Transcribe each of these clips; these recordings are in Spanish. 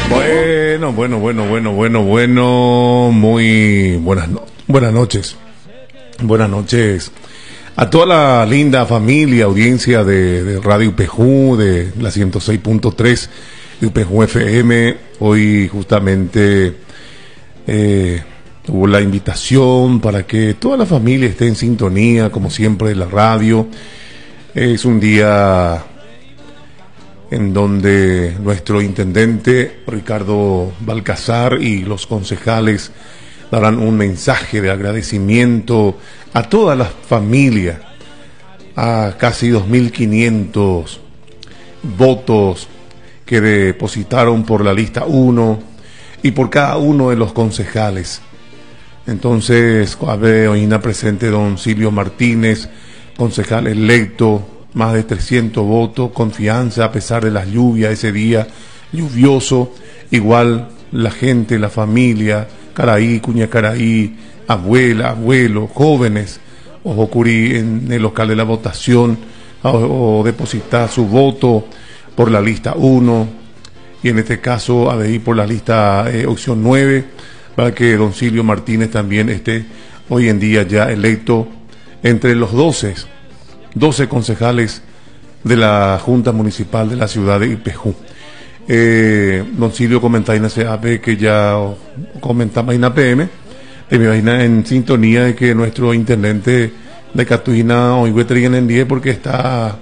Bueno, muy buenas noches. Buenas noches a toda la linda familia, audiencia de Radio UPJ, de la 106.3 de UPJ FM. Hoy justamente hubo la invitación para que toda la familia esté en sintonía, como siempre, de la radio. Es un día en donde nuestro intendente Ricardo Balcazar y los concejales darán un mensaje de agradecimiento a toda la familia, a casi 2.500 votos que depositaron por la lista 1 y por cada uno de los concejales. Entonces, hoy presente don Silvio Martínez, concejal electo, más de 300 votos, confianza a pesar de las lluvias, ese día lluvioso, igual la gente, la familia, Caraí, Cuña Caraí, abuela, abuelo, jóvenes, ojo curi en el local de la votación, o depositar su voto por la lista 1, y en este caso a ir por la lista opción 9, para que don Silvio Martínez también esté hoy en día ya electo entre los 12 concejales de la Junta Municipal de la ciudad de Ipejú. Don Silvio comenta en CAP que ya comentaba en APM, me imagina en sintonía de que nuestro intendente de Catuina hoy en el día porque está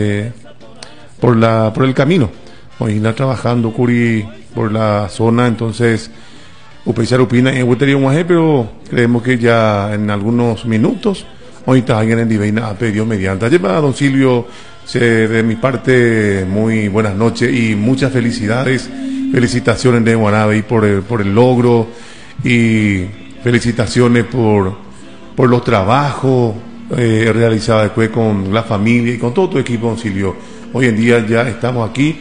por el camino, hoy está trabajando curi por la zona, entonces Upechar opina en pero creemos que ya en algunos minutos hoy está alguien en Divina a pedido mediante. Lleva don Silvio, de mi parte, muy buenas noches y muchas felicidades. Felicitaciones de Guanabí por el logro y felicitaciones por los trabajos realizados después con la familia y con todo tu equipo, don Silvio. Hoy en día ya estamos aquí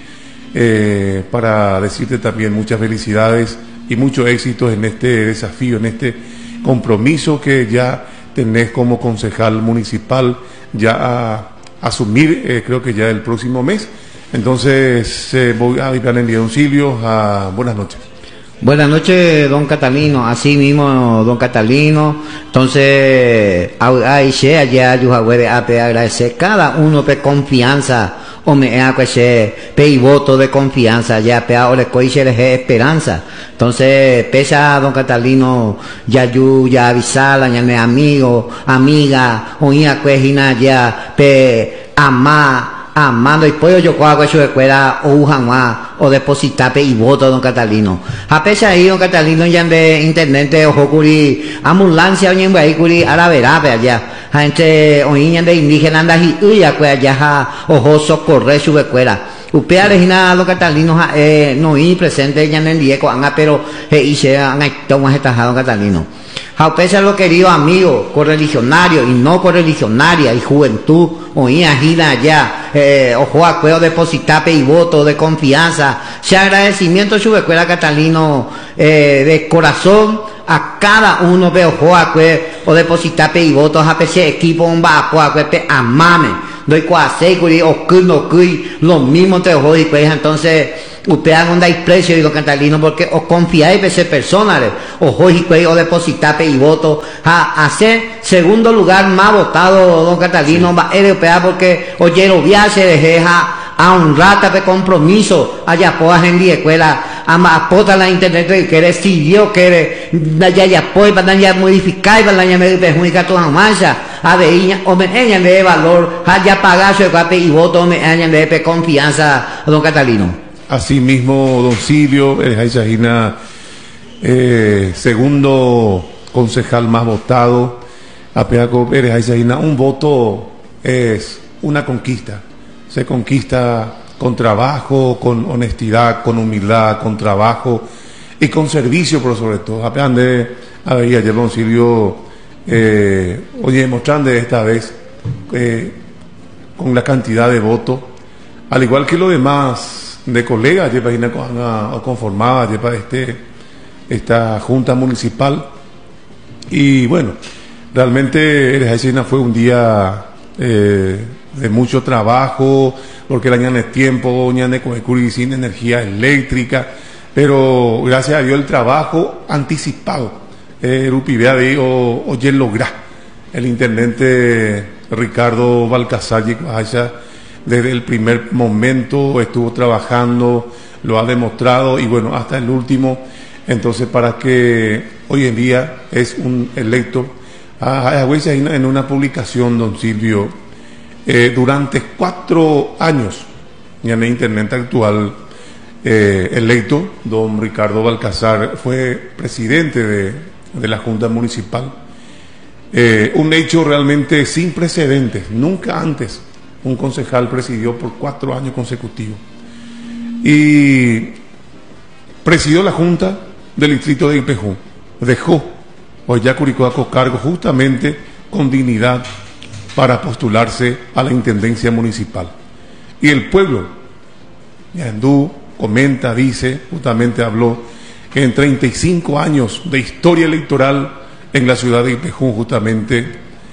para decirte también muchas felicidades y muchos éxitos en este desafío, en este compromiso que ya tenés como concejal municipal ya a asumir, creo que ya el próximo mes. Entonces voy a ir en don Silvio. Buenas noches. Buenas noches, don Catalino. Así mismo, don Catalino. Entonces, allá yo voy a agradecer cada uno de confianza o me ha que pe voto de confianza ya pe ahora coiche de esperanza. Entonces pesa don Catalino ya avisala ya me amigo amiga oía cuejina ya pe amando y pollo yo hago eso de escuela o ujanwa o depositar pe y voto don Catalino. A pesar ahí don Catalino ya de internet ojo curi ambulancia oñen curi a la vera pe allá. Gente oñen de indígena anda y ya pues allá ojo socorre su escuela. Upea regina don Catalino no y presente ya en el día pero y se han tomado esta don Catalino. A pesar lo querido amigo correligionario y no correligionaria y juventud oía gira allá ojo a cueo depositape y voto de confianza se agradecimiento su escuela Catalino de corazón a cada uno de ojo a cue o depositape y votos a pese equipo un bajo a cue amame doy cuase curi o no cui lo mismo te ojo y pues entonces usted haga un desprecio digo Catalino porque os confiáis en ese personas ojo y pues o depositape y voto a hacer segundo lugar más votado don Catalino va europea porque oyero viaje de a un rata de compromiso allá poas en la escuela a pota la internet que eres si Dios quiere ya pues para ya modificar para ya me perjudica toda mancha a ver o me enseñan de valor allá pagar su escape y voto me enseñan de confianza don Catalino. Así mismo don Silvio segundo concejal más votado a Peaco Pérez Aizagina, un voto es una conquista. Se conquista con trabajo, con honestidad, con humildad, con trabajo y con servicio, pero sobre todo. Apenas de ayer don Silvio, mostrando esta vez con la cantidad de votos, al igual que los demás de colegas, lleva conformada, lleva esta junta municipal. Y bueno, realmente Erejaycina fue un día de mucho trabajo, porque la ñane tiempo, ñane con sin energía eléctrica, pero gracias a Dios el trabajo anticipado, Rupivea de Oye logra, el intendente Ricardo Balcázar, desde el primer momento estuvo trabajando, lo ha demostrado y bueno, hasta el último. Entonces, para que hoy en día es un electo, en una publicación, don Silvio, durante 4 años, ya en el intendente actual electo, don Ricardo Balcázar, fue presidente de la Junta Municipal. Un hecho realmente sin precedentes, nunca antes un concejal presidió por 4 años consecutivos. Y presidió la Junta del Distrito de Ipejú. Dejó Ollacuricoaco cargo justamente con dignidad para postularse a la Intendencia Municipal. Y el pueblo, Yandú, comenta, dice, justamente habló, que en 35 años de historia electoral en la ciudad de Ipejú, justamente,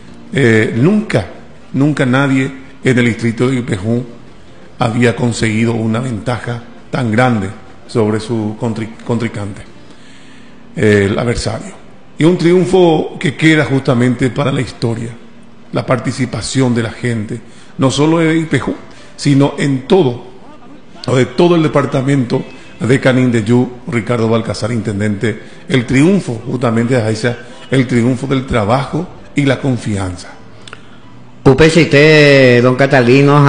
nunca nadie en el distrito de Ipejú había conseguido una ventaja tan grande sobre su contrincante, el adversario. Y un triunfo que queda justamente para la historia, la participación de la gente, no solo de Ipejú, sino en todo el departamento de Canindeyú. Ricardo Balcázar, intendente, el triunfo justamente de Aiza, el triunfo del trabajo y la confianza. Upecite, don Catalino,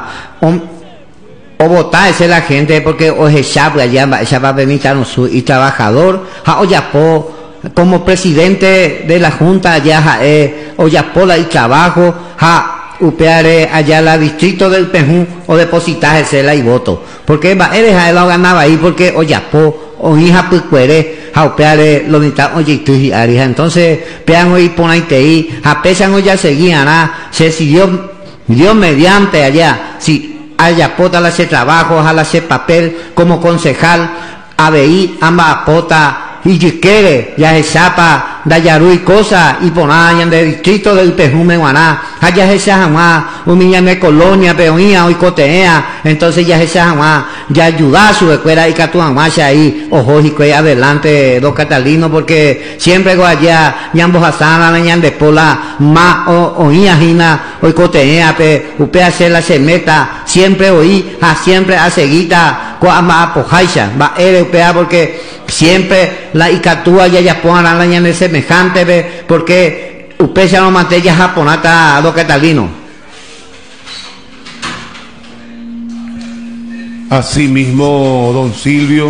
o votarse la gente porque o ya va a permitir y trabajador, oyapó como presidente de la Junta allá, oyapó la y trabajo, upeare allá la distrito del Pejú o depositarse la y voto, porque eres a él lo ganaba ahí porque oyapó o hija pucuere upeare lo mitad oye y arija. Entonces pean hoy ponaite ahí pesan hoy ya seguían se siguió Dios mediante allá si haya pota la hace trabajo ojalá hace papel como concejal ABI amba pota y quiere ya se sapa dayaru y cosa y ponayan de distrito del Pejume Guaná allá se jamás humillame colonia peonía hoy cotea. Entonces ya se jamás ya ayuda a su escuela y catuamacha ahí ojo y que adelante don Catalino porque siempre allá ñambo hasana ñan de pola ma oía jina hoy cotea pe upe hacer la semeta siempre oí siempre a seguita coama apojaisha va europea porque siempre la icatúa ya pongan la ñan semejante ve porque usted ya no mantella japonata do Catalino. Así mismo, don Silvio,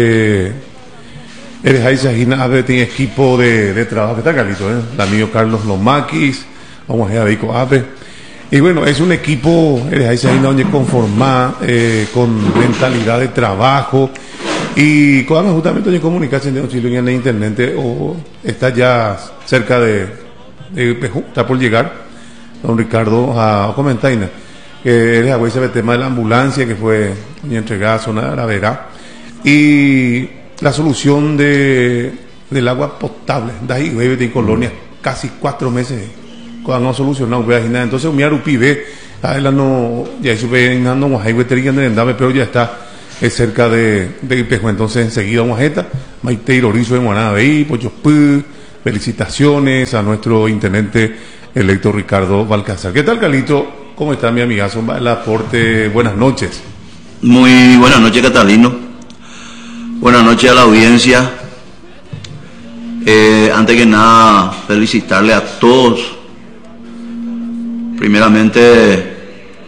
eres ahí tiene equipo de trabajo que está Carlito, el amigo Carlos Lomaquis, vamos a ver Ave. Y bueno, es un equipo, eres ahí donde conforma con mentalidad de trabajo. Y cuando justamente de comunicación de don Silvio en el internet o está ya cerca de Pejú, está por llegar don Ricardo a Comentaina, que es el tema de la ambulancia que fue entregada a zona de Aravera y la solución del agua potable de ahí de colonia casi 4 meses cuando no solucionado entonces un miarupibe no ya supe no pero ya está es cerca de Ipejú. Entonces enseguida vamos a esta Maite Lorizo de Guanabeí, Pochopú. Felicitaciones a nuestro intendente electo Ricardo Balcázar. ¿Qué tal, Carlito? ¿Cómo está mi amigazo el aporte? Buenas noches. Muy buenas noches, Catalino. Buenas noches a la audiencia. Antes que nada, felicitarle a todos. Primeramente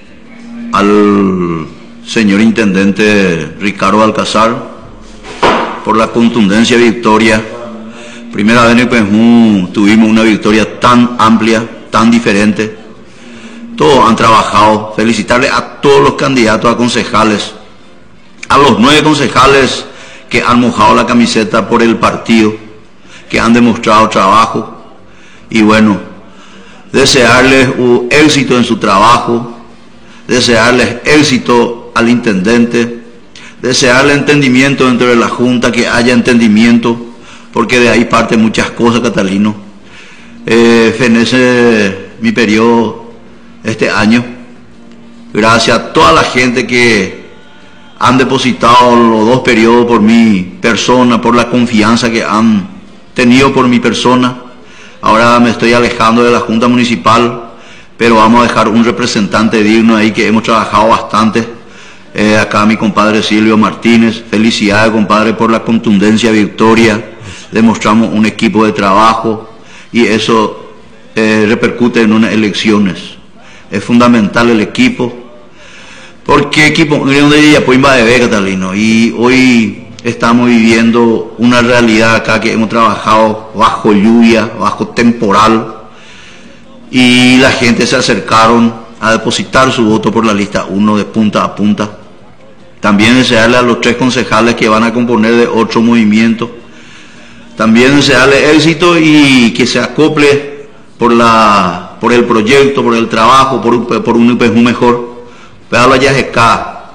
al señor intendente Ricardo Balcázar por la contundencia victoria. Primera vez en el Pejú tuvimos una victoria tan amplia, tan diferente. Todos han trabajado. Felicitarle a todos los candidatos a concejales, a los 9 concejales que han mojado la camiseta por el partido, que han demostrado trabajo. Y bueno, desearles un éxito en su trabajo, desearles éxito al intendente, desearle entendimiento dentro de la Junta, que haya entendimiento, porque de ahí parten muchas cosas, Catalino. Fenece mi periodo este año, gracias a toda la gente que han depositado los 2 periodos por mi persona, por la confianza que han tenido por mi persona. Ahora me estoy alejando de la Junta Municipal, pero vamos a dejar un representante digno ahí que hemos trabajado bastante. Acá mi compadre Silvio Martínez, felicidades compadre por la contundencia victoria, demostramos un equipo de trabajo y eso repercute en unas elecciones. Es fundamental el equipo, porque equipo de Catalino, y hoy estamos viviendo una realidad acá que hemos trabajado bajo lluvia, bajo temporal, y la gente se acercaron a depositar su voto por la lista 1 de punta a punta. También desearle a los 3 concejales que van a componer de otro movimiento, también desearle éxito y que se acople por el proyecto, por el trabajo, por un IPJ mejor. Pero ya es acá.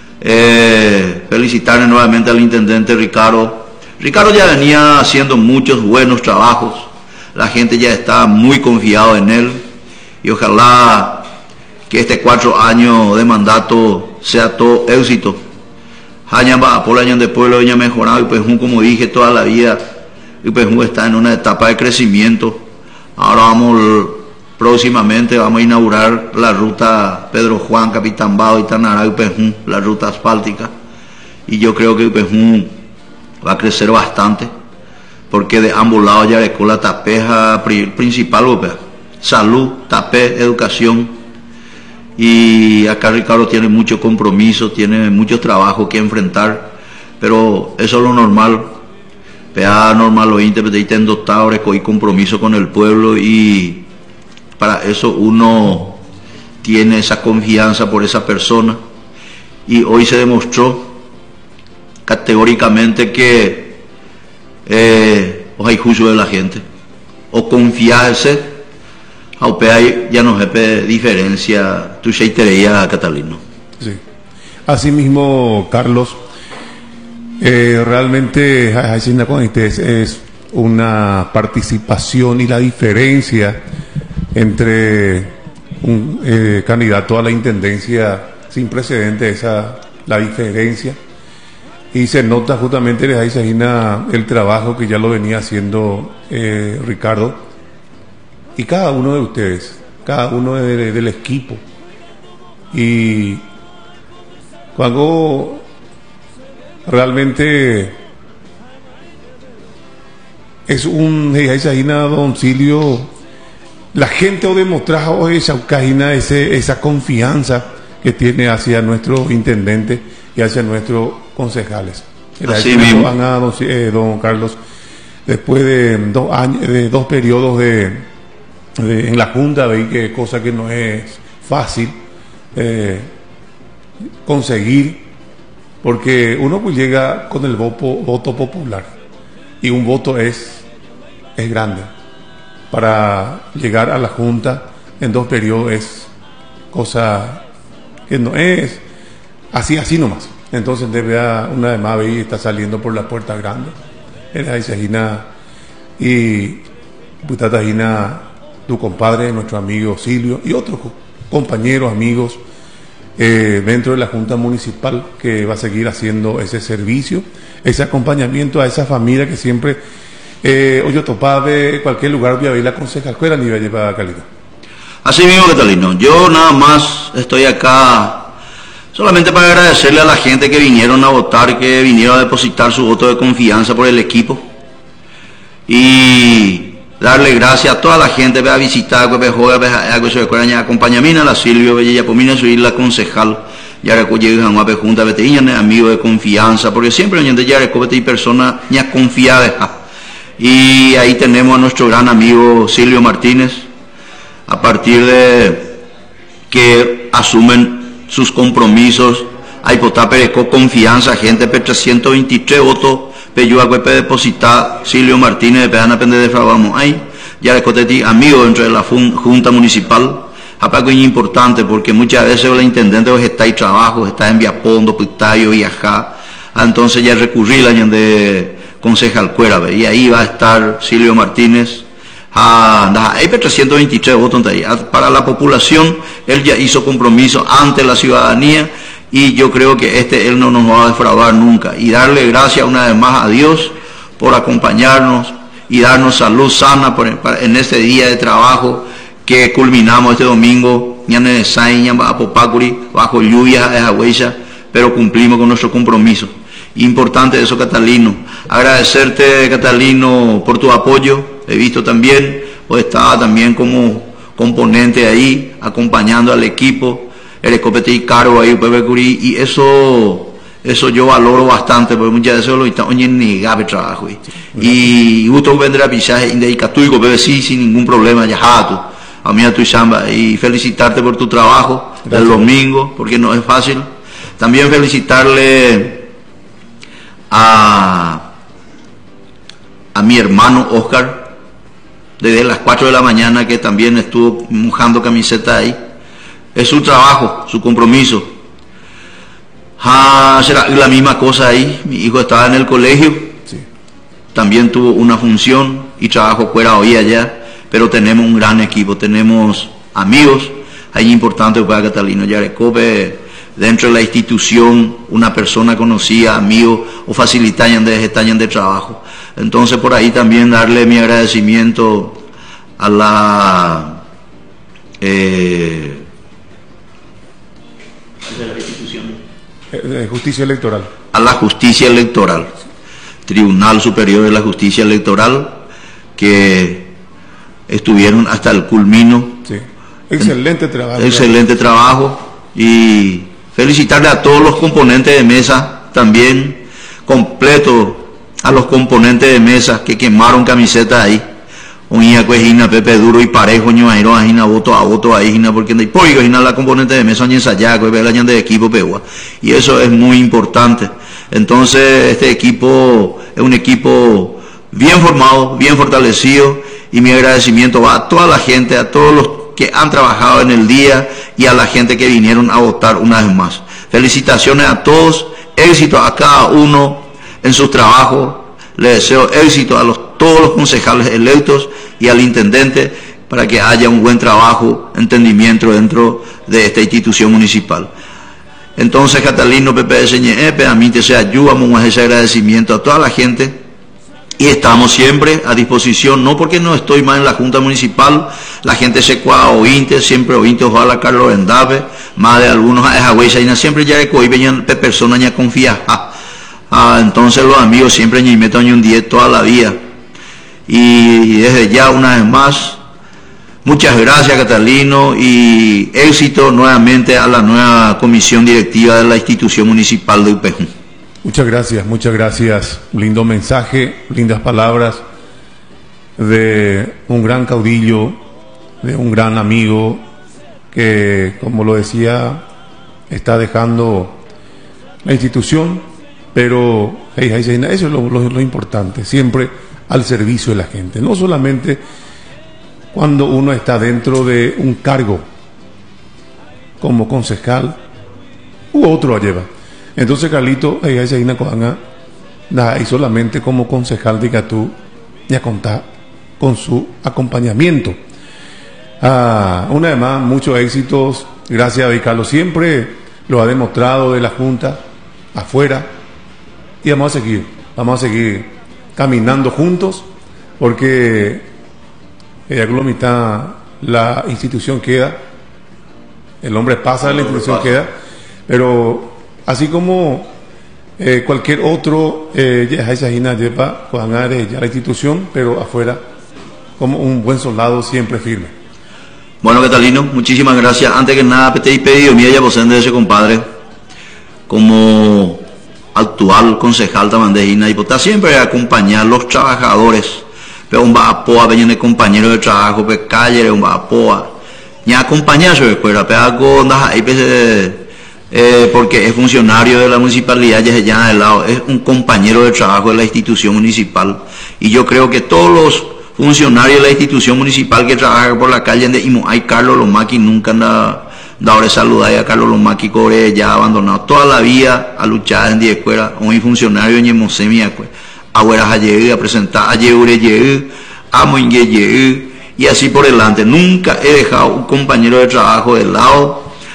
Felicitarle nuevamente al intendente Ricardo. Ricardo ya venía haciendo muchos buenos trabajos, la gente ya está muy confiado en él, y ojalá que este 4 años de mandato sea todo éxito. Por el año de pueblo ya mejorado, y pues como dije toda la vida, y pues está en una etapa de crecimiento. Ahora próximamente vamos a inaugurar la ruta Pedro Juan, Capitán Bao y Tanará, la ruta asfáltica, y yo creo que va a crecer bastante, porque de ambos lados ya dejó la tapeja principal, salud, tapé, educación, y acá Ricardo tiene mucho compromiso, tiene mucho trabajo que enfrentar, pero eso es lo normal. Normal los intérpretes en dotadores con compromiso con el pueblo, y para eso uno tiene esa confianza por esa persona, y hoy se demostró categóricamente que hay juicio de la gente o confiarse a ya no es diferencia tu sheitería Catalino. Sí. Asimismo, Carlos, realmente es una participación, y la diferencia entre un candidato a la intendencia sin precedentes, la diferencia, y se nota justamente el trabajo que ya lo venía haciendo Ricardo y cada uno de ustedes, cada uno del equipo. Y cuando realmente es don Silvio, la gente ha demostrado esa confianza que tiene hacia nuestro intendente y hacia nuestros concejales. Así mismo. Don Carlos, después de 2 años, de 2 periodos en la Junta, que cosa que no es fácil conseguir, porque uno pues llega con el voto popular, y un voto es grande. Para llegar a la Junta en 2 periodos es cosa que no es así nomás. Entonces una vez más está saliendo por la puerta grande. Y tu compadre, nuestro amigo Silvio, y otros compañeros, amigos dentro de la Junta Municipal, que va a seguir haciendo ese servicio, ese acompañamiento a esa familia que siempre yo topaba de cualquier lugar, voy a ver la concejal escuela ni voy a llevar a calidad. Así mismo, Catalino, yo nada más estoy acá solamente para agradecerle a la gente que vinieron a votar, que vinieron a depositar su voto de confianza por el equipo, y darle gracias a toda la gente que va a visitar, que acompañamiento a la Silvio, la concejal, ya que llegan a junta, amigos de confianza, porque siempre hay personas confiadas. Y ahí tenemos a nuestro gran amigo Silvio Martínez, a partir de que asumen sus compromisos, hay potapereco confianza, gente per 323 votos, Peyúa Cuepe depositar, Silvio Martínez de Pedana Pende de Frabamos, ahí, ya de Coteti, amigo dentro de la Junta Municipal, aparte es importante porque muchas veces el intendente está en trabajo, está en Viapondo, Pitayo, Viajá, entonces ya recurrí la de concejal Cuera, y ahí va a estar Silvio Martínez. Hay 323 votos para la población. Él ya hizo compromiso ante la ciudadanía, y yo creo que Él no nos va a defraudar nunca. Y darle gracias una vez más a Dios por acompañarnos y darnos salud sana en este día de trabajo que culminamos este domingo, bajo lluvia de Agüeya, pero cumplimos con nuestro compromiso. Importante eso, Catalino. Agradecerte, Catalino, por tu apoyo. He visto también, pues estaba también como componente ahí, acompañando al equipo, el copete y caro ahí, y eso yo valoro bastante, porque muchas veces lo está negado el trabajo. Y gusto vendrá a pisar indicatuico, pero sí, sin ningún problema, ya jato. A mí a tu chamba, y felicitarte por tu trabajo del domingo, porque no es fácil. También felicitarle a mi hermano Oscar, desde las 4 de la mañana, que también estuvo mojando camiseta ahí. Es su trabajo, su compromiso. Será la misma cosa ahí. Mi hijo estaba en el colegio, sí. También tuvo una función y trabajo fuera hoy allá. Pero tenemos un gran equipo, tenemos amigos, ahí importante para Catalino Yarecope, dentro de la institución, una persona conocida, amigo, o facilitan de trabajo. Entonces por ahí también darle mi agradecimiento a la Justicia Electoral. A la Justicia Electoral, Tribunal Superior de la Justicia Electoral, que estuvieron hasta el culmino. Sí. Excelente trabajo. Excelente trabajo. Y felicitarle a todos los componentes de mesa, también completo a los componentes de mesa que quemaron camisetas ahí. Oña Cuejina, Pepe Duro y Parejo, Ñoairo, Ajina, voto a voto ahí, porque no hay pollo, la componente de mesa, ensayar, de equipo, Pegua. Y eso es muy importante. Entonces, este equipo es un equipo bien formado, bien fortalecido. Y mi agradecimiento va a toda la gente, a todos los que han trabajado en el día y a la gente que vinieron a votar una vez más. Felicitaciones a todos, éxito a cada uno en sus trabajos. Les deseo éxito a todos los concejales electos y al intendente para que haya un buen trabajo, entendimiento dentro de esta institución municipal. Entonces, Catalino, PPS, a mí te sea ayuda, vamos a ese agradecimiento a toda la gente. Y estamos siempre a disposición, no porque no estoy más en la Junta Municipal, la gente se cuadra ointe, siempre ointe, ojalá Carlos Vendave, más de algunos a esa huella, siempre ya que hoy venían personas ya confía. Entonces los amigos siempre me meto en un 10 toda la vida. Y desde ya una vez más, muchas gracias, Catalino, y éxito nuevamente a la nueva comisión directiva de la institución municipal de UPJ. Muchas gracias. Un lindo mensaje, lindas palabras de un gran caudillo, de un gran amigo que, como lo decía, está dejando la institución, pero eso es lo importante, siempre al servicio de la gente, no solamente cuando uno está dentro de un cargo como concejal u otro lleva. Entonces, Carlito, y solamente como concejal de Gatú, ya contar con su acompañamiento. Una vez más, muchos éxitos, gracias a Carlos, siempre lo ha demostrado de la Junta, afuera, y vamos a seguir caminando juntos, porque ya con la mitad la institución queda, el hombre pasa, la institución queda, pero así como cualquier otro, ya la institución, pero afuera, como un buen soldado siempre firme. Bueno, Catalino, muchísimas gracias. Antes que nada, te he pedido, mira, ya poseen de ese compadre, como actual concejal tamandejina, y está siempre a acompañar a los trabajadores, pero un vapoa, venir compañero de trabajo, pe calle, un vapoa, ni acompañar su escuela, pero ahí porque es funcionario de la municipalidad, ya se llama de lado, es un compañero de trabajo de la institución municipal, y yo creo que todos los funcionarios de la institución municipal que trabajan por la calle de Imoay, Carlos Lomaki, nunca anda de saludar a Carlos Lomaki, cobre ya abandonado toda la vida a luchar en 10 escuelas, un funcionario en Yemosemi, ahora a presentar a Yeure, a Moingue, y así por delante. Nunca he dejado un compañero de trabajo de lado,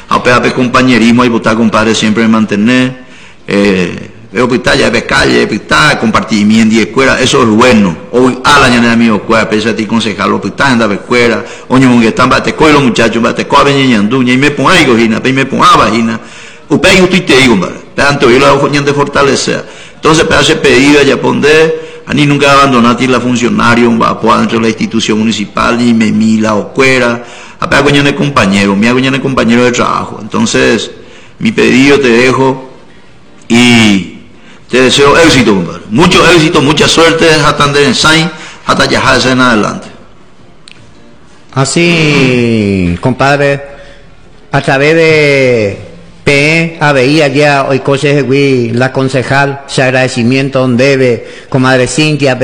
ape compañerismo y votar compadre siempre me mantener, veo pita ya de calle, pita compartimiento y escuela, eso es bueno. Hoy a la ñana de mi escuela, pese a ti concejalo, pita anda de escuela, oño que están bate coi los muchachos, bate coi veñanduña y me ponga y cojina, y me ponga vagina. Upey usted te digo, compadre, tanto yo la hago de fortalecer. Entonces, para ese pedido ya pondré, a ni nunca abandonaste la funcionario, va a poder dentro de la institución municipal, y me mila o cuera, a pegar coño de compañero, me hago de compañero de trabajo. Entonces, mi pedido te dejo y te deseo éxito, compadre. Mucho éxito, mucha suerte, hasta de ensayo, hasta yajarse en adelante. Así, compadre, a través de PE, ABI, allá hoy coche la concejal, se agradecimiento donde debe, comadre Cintia,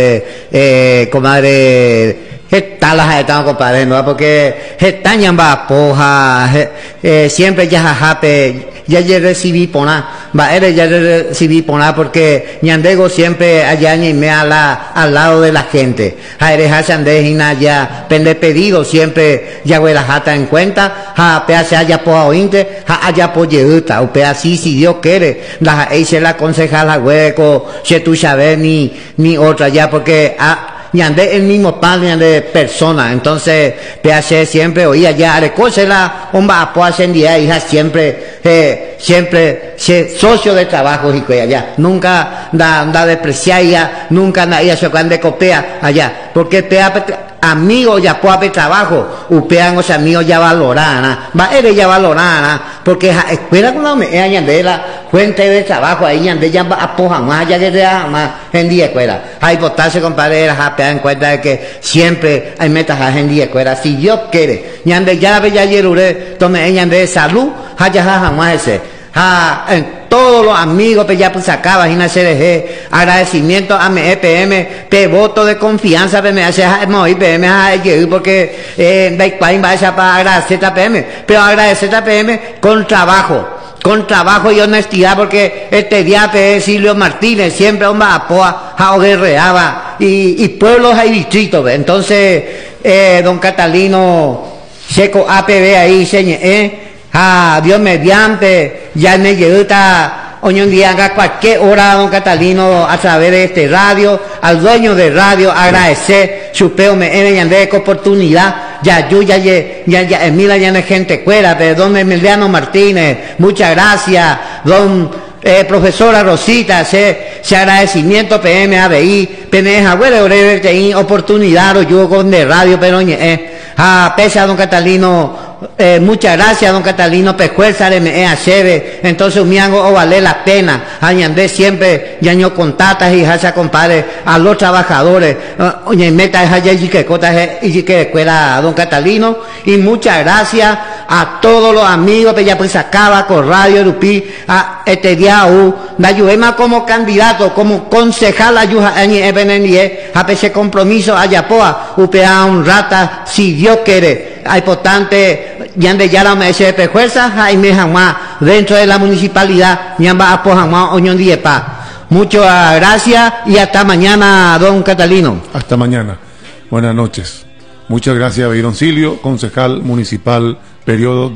comadre está la estamos compadre, ¿no? Porque están ya va poja, siempre ya jajape, ya recibí poná, va ya recibí poná porque ñandego siempre allá ni me al lado de la gente. Jaereja sandejina ya pende pedido siempre ya la jata en cuenta, ja pea se haya poja ointe, ja haya poyeuta, o pea así si Dios quiere, la hice la concejala hueco, se tu saber ni otra ya porque ñande el mismo pan de persona, entonces PH siempre oía ya recoge la homba apoya en día hija siempre socio de trabajo y que allá nunca da despreciada, nunca da ella se de copia allá porque amigos ya puede trabajo, upean los amigos ya valorana, va eres ya valorana, porque espera cuando me de la fuente de trabajo ahí de ya apoja más ya que más en día escuela, hay votarse compadre, en cuenta de que siempre hay metas en día escuela, si Dios quiere, ñande ya ve ya yerure, tome ella de salud, haya jamás ese. En todos los amigos pues ya pues acaba y CDG agradecimiento a mi EPM pe voto de confianza me hace IPM porque va para agradecer a PM pero agradecer a PM con trabajo y honestidad porque este día Silvio Martínez siempre apoa guerreaba y pueblos hay distritos entonces don Catalino Checo APB ahí Dios mediante, ya me llega hoy un día a cualquier hora don Catalino a través de este radio, al dueño de radio agradecer su peo me de oportunidad, ya Emila ya no gente fuera, pero don Emiliano Martínez, muchas gracias, don profesora Rosita, se agradecimiento PM ABI, PNJ, bueno, oportunidad o yo con de radio, pero pese a don Catalino, muchas gracias don Catalino Pejuelza de me chévere entonces me hago vale la pena añandé siempre yaño contatas y hacha compadre a los trabajadores oye meta y que cotas y que escuela don Catalino y muchas gracias a todos los amigos que ya pues acaba con Radio Rupi a este día da Yuema como candidato como concejal ayuda a ese compromiso ayapoa upea un rata si Dios quiere hay importante ya de ya la MSP fuerza Jaime jamás dentro de la municipalidad ñamba apo jamás oñón diepa muchas gracias y hasta mañana don Catalino. Hasta mañana, buenas noches, muchas gracias Beironcilio, concejal municipal periodo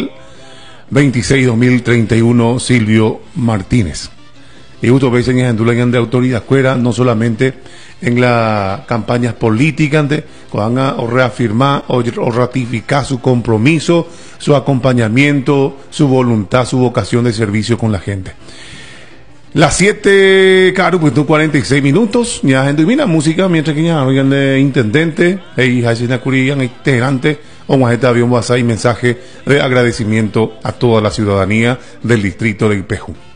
2026-2031 Silvio Martínez. Y justo veis en de autoridad fuera no solamente en las campañas políticas van a reafirmar o ratificar su compromiso, su acompañamiento, su voluntad, su vocación de servicio con la gente. Las 7, claro, pues 46 minutos, ya gente mira música mientras que ya oigan de intendente, y Jacinta Curían, integrante, o Majeta Avión Basay, mensaje de agradecimiento a toda la ciudadanía del distrito de Ipejú.